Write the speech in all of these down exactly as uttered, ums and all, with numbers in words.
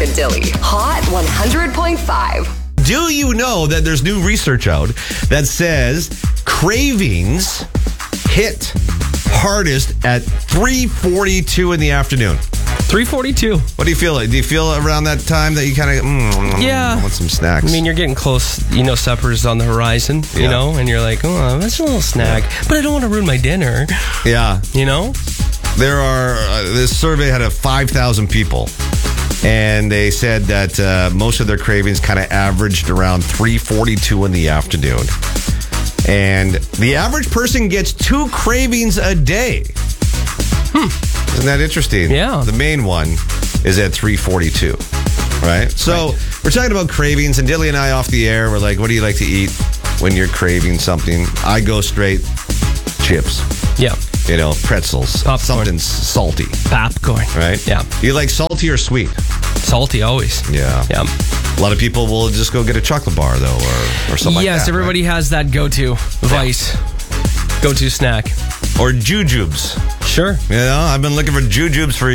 and Dilly. Hot one hundred point five. Do you know that there's new research out that says cravings hit hardest at three forty-two in the afternoon? three forty-two. What do you feel like? Do you feel around that time that you kind of, mm, Yeah. I want some snacks? I mean, you're getting close. You know, supper's on the horizon, you Yeah. know, and you're like, oh, that's a little snack. But I don't want to ruin my dinner, yeah. you know? There are, uh, this survey had a five thousand people, and they said that uh, most of their cravings kind of averaged around three forty-two in the afternoon. And the average person gets two cravings a day. Hmm. Isn't that interesting? Yeah. The main one is at three forty-two, right? So right. We're talking about cravings, and Dilly and I off the air, we're like, what do you like to eat when you're craving something? I go straight chips. Yeah. You know, pretzels. Popcorn. Something salty. Popcorn. Right? Yeah. You like salty or sweet? Salty always. Yeah. Yeah. A lot of people will just go get a chocolate bar, though, or, or something like that. Yes, everybody right? has that go-to vice. Yeah. Go-to snack. Or jujubes. Sure. You know, I've been looking for jujubes for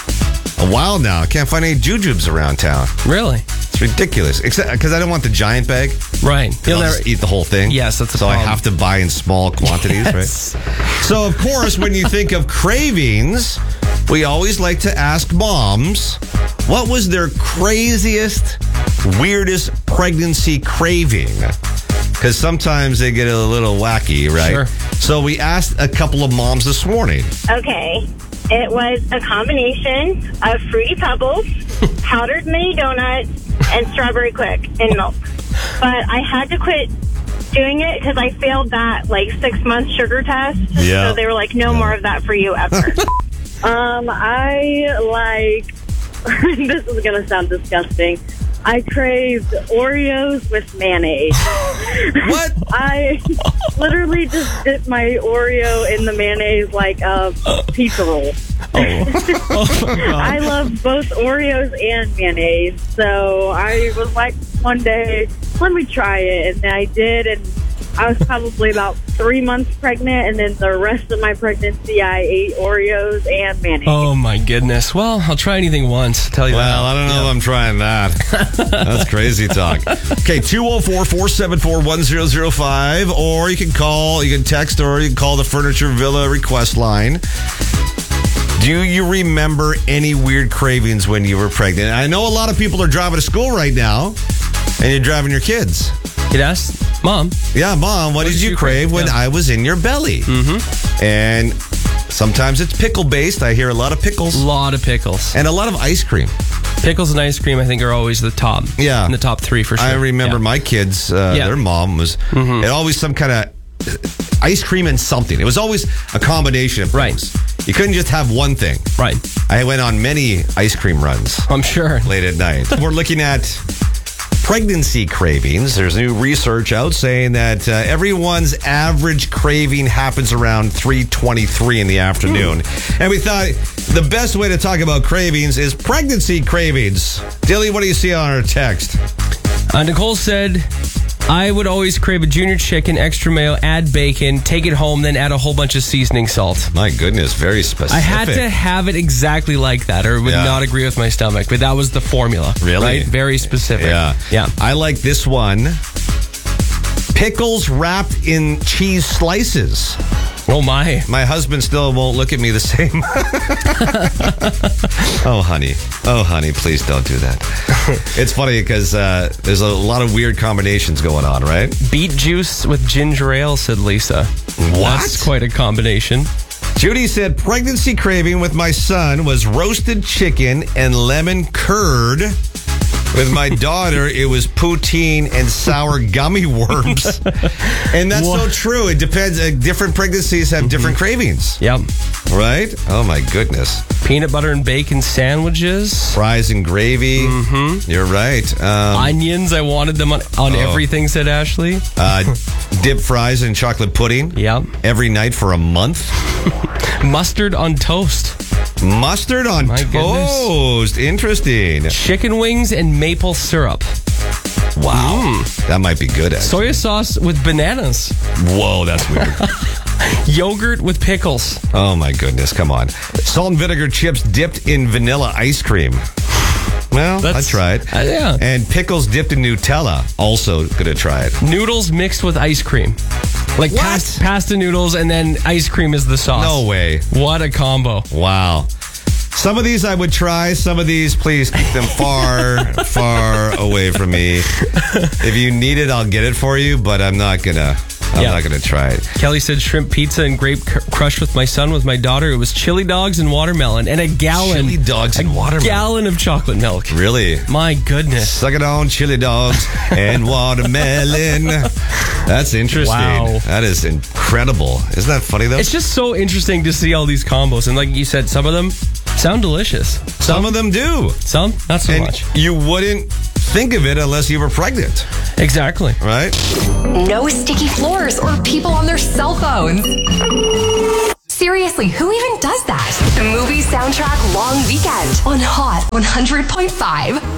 a while now. I can't find any jujubes around town. Really? It's ridiculous. Except because I don't want the giant bag. Right. You'll I'll never just eat the whole thing. Yes, that's the so problem. I have to buy in small quantities, yes. right? So, of course, when you think of cravings, we always like to ask moms, what was their craziest, weirdest pregnancy craving? Because sometimes they get a little wacky, right? Sure. So we asked a couple of moms this morning. Okay. It was a combination of Fruity Pebbles, powdered mini donuts, and Strawberry Quick in milk. But I had to quit doing it because I failed that like six month sugar test. Yeah. So they were like, no more of that for you ever. um, I like, this is going to sound disgusting. I craved Oreos with mayonnaise. What? I literally just dipped my Oreo in the mayonnaise like a pizza roll. Oh. Oh my God. I love both Oreos and mayonnaise. So I was like, one day, let me try it. And I did, and I was probably about three months pregnant, and then the rest of my pregnancy, I ate Oreos and mayonnaise. Oh, my goodness. Well, I'll try anything once, I'll tell you Well, that. I don't know Yeah. if I'm trying that. That's crazy talk. Okay, two oh four, four seven four, one oh oh five, or you can call, you can text, or you can call the Furniture Villa request line. Do you remember any weird cravings when you were pregnant? I know a lot of people are driving to school right now, and you're driving your kids. You'd ask, Mom. Yeah, Mom, what, what did, did you crave, crave when yeah. I was in your belly? Mm-hmm. And sometimes it's pickle-based. I hear a lot of pickles. A lot of pickles. And a lot of ice cream. Pickles and ice cream, I think, are always the top. Yeah. In the top three, for sure. I remember yeah. my kids, uh, yeah. their mom was mm-hmm. it always some kind of ice cream and something. It was always a combination of things. Right. You couldn't just have one thing. Right. I went on many ice cream runs. I'm sure. Late at night. We're looking at pregnancy cravings. There's new research out saying that uh, everyone's average craving happens around three twenty-three in the afternoon. Mm. And we thought the best way to talk about cravings is pregnancy cravings. Dilly, what do you see on our text? Uh, Nicole said, I would always crave a junior chicken, extra mayo, add bacon, take it home, then add a whole bunch of seasoning salt. My goodness, very specific. I had to have it exactly like that, or it would yeah. not agree with my stomach. But that was the formula. Really? Right? Very specific. Yeah. Yeah. I like this one. Pickles wrapped in cheese slices. Oh, my. My husband still won't look at me the same. Oh, honey. Oh, honey, please don't do that. It's funny because uh, there's a lot of weird combinations going on, right? Beet juice with ginger ale, said Lisa. What? That's quite a combination. Judy said, pregnancy craving with my son was roasted chicken and lemon curd. With my daughter, it was poutine and sour gummy worms. And that's what? So true. It depends. Uh, different pregnancies have mm-hmm. different cravings. Yep. Right? Oh, my goodness. Peanut butter and bacon sandwiches. Fries and gravy. Mm-hmm. You're right. Um, Onions. I wanted them on, on oh. everything, said Ashley. Uh, dip fries in chocolate pudding. Yep. Every night for a month. Mustard on toast. Mustard on My toast. Goodness. Interesting. Chicken wings and maple syrup. Wow. Mm. That might be good, actually. Soy sauce with bananas. Whoa, that's weird. Yogurt with pickles. Oh, my goodness. Come on. Salt and vinegar chips dipped in vanilla ice cream. Well, I That's- tried. Uh, yeah. And pickles dipped in Nutella. Also gonna try it. Noodles mixed with ice cream. Like What? pasta, pasta noodles and then ice cream is the sauce. No way. What a combo. Wow. Some of these I would try. Some of these, please keep them far, far away from me. If you need it, I'll get it for you, but I'm not gonna. I'm Yeah. not gonna try it. Kelly said shrimp pizza and grape cr- crush with my son, with my daughter. It was chili dogs and watermelon and a gallon. Chili dogs and watermelon. Gallon of chocolate milk. Really? My goodness. Suck it on, chili dogs and watermelon. That's interesting. Wow. That is incredible. Isn't that funny though? It's just so interesting to see all these combos. And like you said, some of them sound delicious. Some of them do. Some, not so And much. you wouldn't think of it unless you were pregnant, Exactly. right? No sticky floors or people on their cell phones. Seriously, who even does that? The movie soundtrack long weekend on Hot one hundred point five.